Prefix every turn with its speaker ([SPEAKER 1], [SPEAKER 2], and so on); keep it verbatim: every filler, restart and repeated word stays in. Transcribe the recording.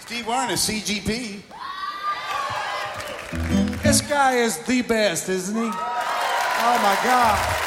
[SPEAKER 1] Steve Warren is C G P.
[SPEAKER 2] This guy is the best, isn't he? Oh, my God.